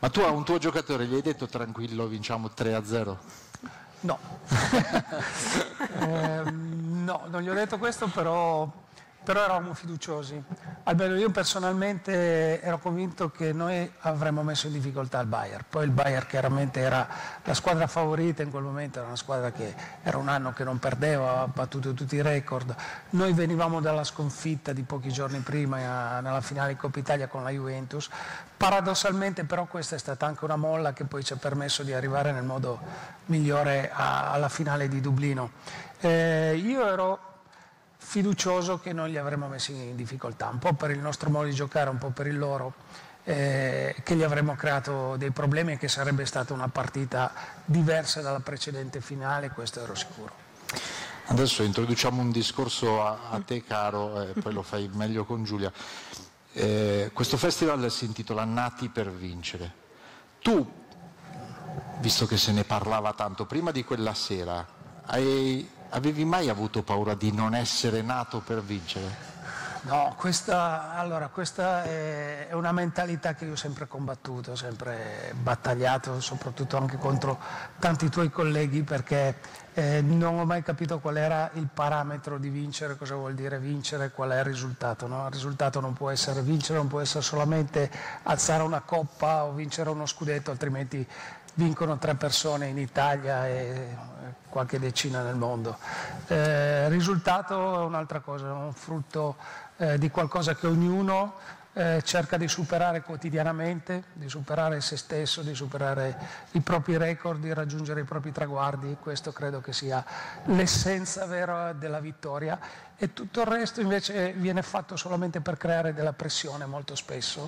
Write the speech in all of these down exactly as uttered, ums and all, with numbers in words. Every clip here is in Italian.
Ma tu a un tuo giocatore gli hai detto tranquillo, vinciamo tre a zero? No, eh, no, non gli ho detto questo, però, però eravamo fiduciosi. Almeno io personalmente ero convinto che noi avremmo messo in difficoltà il Bayern. Poi il Bayern chiaramente era la squadra favorita in quel momento, era una squadra che era un anno che non perdeva, ha battuto tutti i record. Noi venivamo dalla sconfitta di pochi giorni prima nella finale di Coppa Italia con la Juventus. Paradossalmente però questa è stata anche una molla che poi ci ha permesso di arrivare nel modo migliore a, alla finale di Dublino. Eh, io ero fiducioso che non li avremmo messi in difficoltà, un po' per il nostro modo di giocare, un po' per il loro, eh, che gli avremmo creato dei problemi e che sarebbe stata una partita diversa dalla precedente finale, questo ero sicuro. Adesso introduciamo un discorso a, a te caro, e poi lo fai meglio con Giulia. Eh, questo festival si intitola Nati per vincere. Tu, visto che se ne parlava tanto prima di quella sera, hai, avevi mai avuto paura di non essere nato per vincere? No, questa, allora, questa è, è una mentalità che io ho sempre combattuto, ho sempre battagliato, soprattutto anche contro tanti tuoi colleghi, perché eh, non ho mai capito qual era il parametro di vincere, cosa vuol dire vincere, qual è il risultato. No? Il risultato non può essere vincere, non può essere solamente alzare una coppa o vincere uno scudetto, altrimenti vincono tre persone in Italia e qualche decina nel mondo. Eh, il risultato è un'altra cosa, è un frutto eh, di qualcosa che ognuno eh, cerca di superare quotidianamente, di superare se stesso, di superare i propri record, di raggiungere i propri traguardi. Questo credo che sia l'essenza vera della vittoria, e tutto il resto invece viene fatto solamente per creare della pressione molto spesso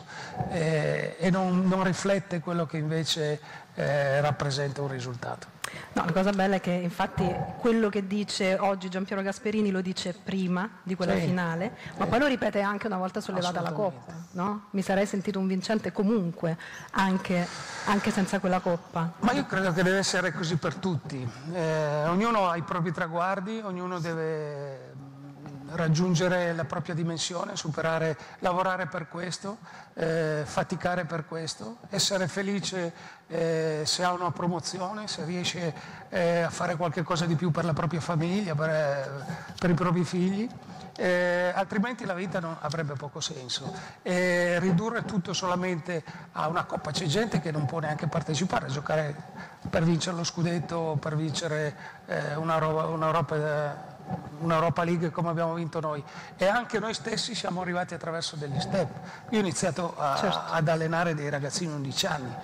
eh, e non, non riflette quello che invece eh, rappresenta un risultato. No, la cosa bella è che infatti quello che dice oggi Giampiero Gasperini lo dice prima di quella sì, finale, ma sì. Poi lo ripete anche una volta sollevata la coppa, no? Mi sarei sentito un vincente comunque, anche, anche senza quella coppa. Ma io credo che deve essere così per tutti, eh, ognuno ha i propri traguardi, ognuno deve raggiungere la propria dimensione, superare, lavorare per questo, eh, faticare per questo, essere felice eh, se ha una promozione, se riesce eh, a fare qualche cosa di più per la propria famiglia, per, per i propri figli, eh, altrimenti la vita non, avrebbe poco senso. E ridurre tutto solamente a una coppa, c'è gente che non può neanche partecipare a giocare per vincere lo scudetto, per vincere eh, una, una Europa un'Europa League come abbiamo vinto noi, e anche noi stessi siamo arrivati attraverso degli step. Io ho iniziato a, certo. ad allenare dei ragazzini di undici anni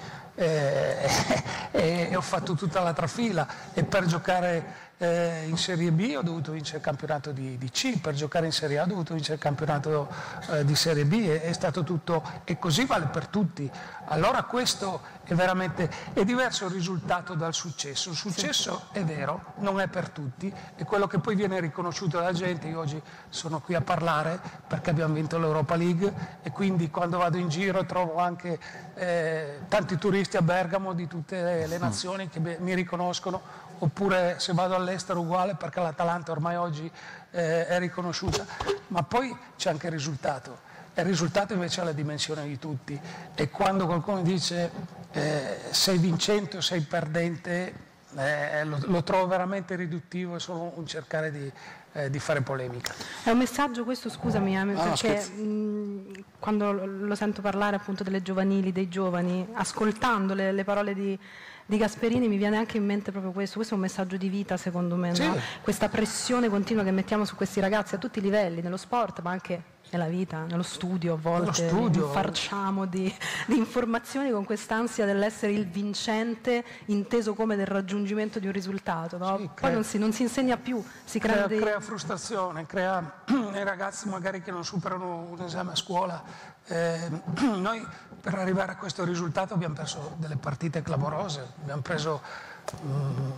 eh, e, e ho fatto tutta la trafila, e per giocare eh, in Serie B ho dovuto vincere il campionato di, di C, per giocare in Serie A ho dovuto vincere il campionato eh, di Serie B, è, è stato tutto, e così vale per tutti. Allora questo è veramente, è diverso il risultato dal successo. Il successo sì. È vero, non è per tutti, è quello che poi viene riconosciuto dalla gente. Io oggi sono qui a parlare perché abbiamo vinto l'Europa League, e quindi quando vado in giro trovo anche eh, tanti turisti a Bergamo di tutte le nazioni che mi riconoscono, oppure se vado all'estero uguale, perché l'Atalanta ormai oggi eh, è riconosciuta. Ma poi c'è anche il risultato. Il risultato invece è la dimensione di tutti, e quando qualcuno dice eh, sei vincente o sei perdente eh, lo, lo trovo veramente riduttivo, è solo un cercare di, eh, di fare polemica. È un messaggio questo, scusami, eh, no, perché mh, quando lo sento parlare appunto delle giovanili, dei giovani, ascoltando le, le parole di di Gasperini mi viene anche in mente proprio questo, questo è un messaggio di vita secondo me, sì. No? Questa pressione continua che mettiamo su questi ragazzi a tutti i livelli, nello sport ma anche nella vita, nello studio a volte, studio. Farciamo di, di informazioni con quest'ansia dell'essere il vincente inteso come del raggiungimento di un risultato, no? Sì, Poi crea, non si, non si insegna più, si crea, dei... crea frustrazione, crea nei ragazzi magari che non superano un esame a scuola. Eh, noi per arrivare a questo risultato abbiamo perso delle partite clamorose, abbiamo preso um,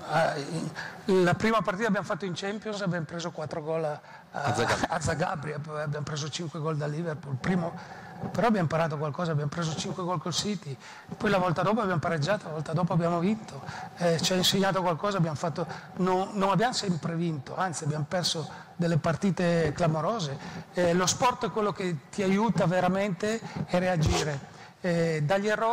la prima partita abbiamo fatto in Champions, abbiamo preso quattro gol a, a, a Zagabria, poi abbiamo preso cinque gol da Liverpool, primo, però abbiamo imparato qualcosa, abbiamo preso cinque gol col City, poi la volta dopo abbiamo pareggiato, la volta dopo abbiamo vinto, eh, ci ha insegnato qualcosa, abbiamo fatto, no, non abbiamo sempre vinto, anzi abbiamo perso delle partite clamorose. Eh, lo sport è quello che ti aiuta veramente a reagire, eh, dagli errori